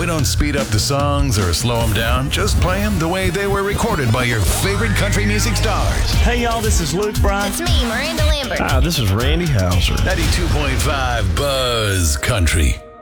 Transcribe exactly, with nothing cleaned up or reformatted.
We don't speed up the songs or slow them down. Just play them the way they were recorded by your favorite country music stars. Hey, y'all, this is Luke Bryan. It's me, Miranda Lambert. Hi, this is Randy Houser. ninety-two point five Buzz Country.